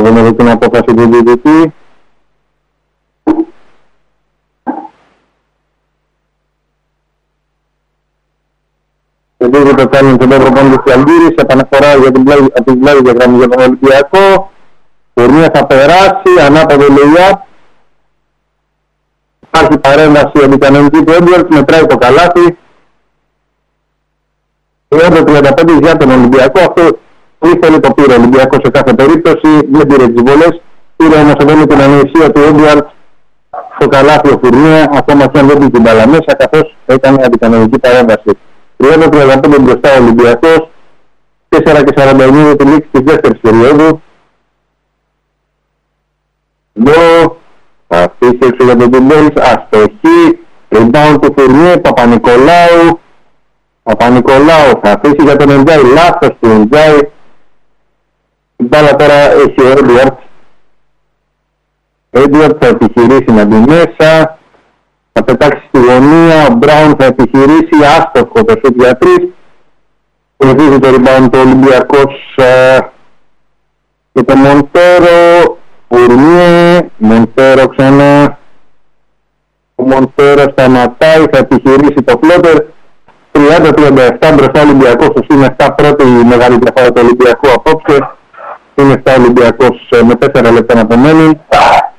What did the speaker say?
δούμε εδώ την απόφαση του διαιτητή. Επειδή το κάνει τον προπονητή της Αλγύρης, επαναφορά από την πλάγη διαγραμμή για τον Ολυμπιακό. Φουρνία θα περάσει, ανάποδο λεϊά. Υπάρχει παρέμβαση αντικανονική του Έντουαρτς, μετράει το καλάθι. 30-35 για τον Ολυμπιακό. Αυτό ήθελε το πήρε ο Ολυμπιακός σε κάθε περίπτωση. Δεν πήρε τις βολές. Πήρε όμως εδώ με την ανοησία του Έντουαρτς στο καλάθι ο Φουρνία, ακόμα και αν δεν πήγε την μπάλα μέσα, καθώς έκανε αντικανονική παρέμβαση. 30-35 μπροστά ο Ολυμπιακός. 4-49 τη λήξη της δεύτερης περίοδου. Εδώ θα αφήσει έξω για τον Τιμπέλς, αστοχή, rebound του Φουρνιέ, Παπα-Νικολάου θα αφήσει για τον Εντζάι, λάθος του Εντζάι. Η μπάλα τώρα έχει ο Έντουαρτς θα επιχειρήσει να μπει μέσα, θα πετάξει στη γωνία, ο Μπράουν θα επιχειρήσει, άστοχο το σουτ για 3. Κερδίζει το rebound του Ολυμπιακός και το Μοντέρο. Φουρνιέ, Μοντέρο ξανά. Ο Μοντέρο σταματάει, θα επιχειρήσει το φλότερ. 30-37 μπροστά Ολυμπιακός, στο συν 7 πρώτη μεγάλη διαφορά του Ολυμπιακού απόψε. Είναι 7 Ολυμπιακός με 4 λεπτά να απομένει.